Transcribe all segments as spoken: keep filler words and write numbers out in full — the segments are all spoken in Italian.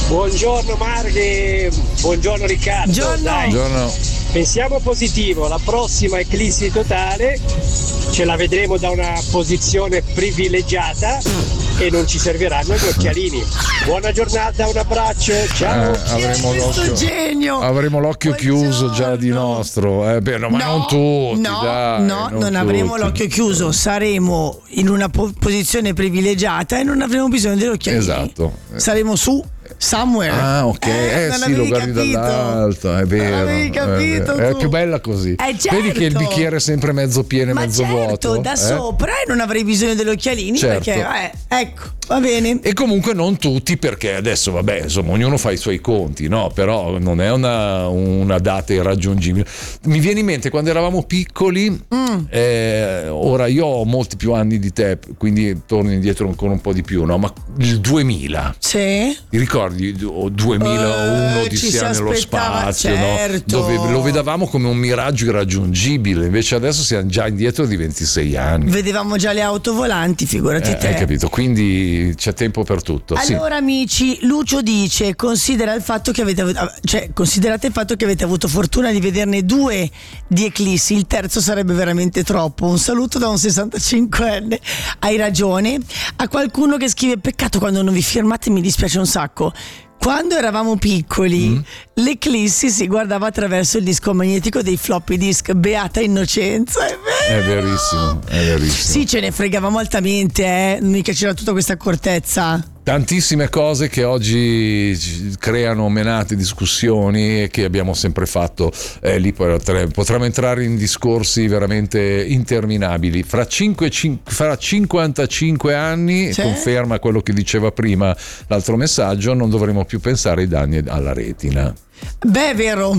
Buongiorno Marghe, buongiorno Riccardo. Buongiorno. Dai, Buongiorno. pensiamo positivo, la prossima eclissi totale ce la vedremo da una posizione privilegiata e non ci serviranno gli occhialini. Buona giornata, un abbraccio, ciao. Eh, avremo Questo l'occhio, genio. avremo l'occhio Buongiorno. chiuso già di nostro. Eh, beh, no, ma No, non tutti, no, dai, no, non, tutti. avremo l'occhio chiuso, saremo in una po- posizione privilegiata e non avremo bisogno degli occhialini. Esatto. Saremo su somewhere. Ah, ok. Eh, non sì, avevi lo guardi capito? dall'alto, è vero. Non avevi capito è, vero. È tu. più bella così. Eh, certo. Vedi che il bicchiere è sempre mezzo pieno e Ma mezzo certo, vuoto. da eh? sopra e non avrei bisogno degli occhialini Certo. perché eh, ecco, va bene. E comunque non tutti, perché adesso vabbè, insomma, ognuno fa i suoi conti, no? Però non è una, una data irraggiungibile. Mi viene in mente quando eravamo piccoli, Mm. eh, ora io ho molti più anni di te, quindi torno indietro ancora un po' di più, no? Ma il duemila, Sì. ti ricordi? O duemilauno Eh, di ci si sia nello aspettava, spazio, certo. no? Dove lo vedavamo come un miraggio irraggiungibile, invece adesso siamo già indietro di ventisei anni. Vedevamo già le auto volanti, figurati Eh, te. hai capito? Quindi c'è tempo per tutto. Sì. Allora amici, Lucio dice considera il fatto che avete avuto, cioè considerate il fatto che avete avuto fortuna di vederne due di eclissi, il terzo sarebbe veramente troppo. Un saluto da un sessantacinquenne. Hai ragione. A qualcuno che scrive peccato quando non vi firmate, mi dispiace un sacco. Quando eravamo piccoli, Mm. l'eclissi si guardava attraverso il disco magnetico dei floppy disk. Beata innocenza, è vero. È verissimo, è verissimo. Sì, ce ne fregavamo altamente, eh. Mica c'era tutta questa accortezza. Tantissime cose che oggi ci creano menate discussioni e che abbiamo sempre fatto, eh, lì potre- potremmo entrare in discorsi veramente interminabili. Fra, cinque, cin- fra cinquantacinque anni, Sì. conferma quello che diceva prima l'altro messaggio, non dovremo più pensare ai danni alla retina. Beh, è vero.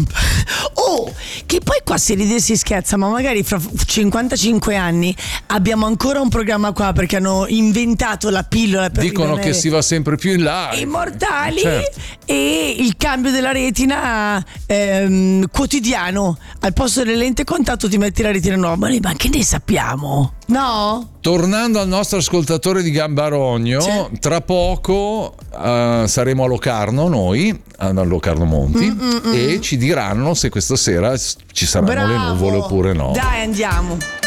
Oh, che poi qua si ride e si scherza, ma magari fra cinquantacinque anni abbiamo ancora un programma qua perché hanno inventato la pillola per Dicono rimanere che si va sempre più in là. immortali, Certo. e il cambio della retina ehm, quotidiano. Al posto delle lenti a contatto ti metti la retina nuova. Ma che ne sappiamo? No? Tornando al nostro ascoltatore di Gambarogno, Sì. tra poco eh, saremo a Locarno noi, a Locarno Monti, Mm, mm, mm. e ci diranno se questa sera ci saranno le Bravo. nuvole oppure no. Dai, andiamo.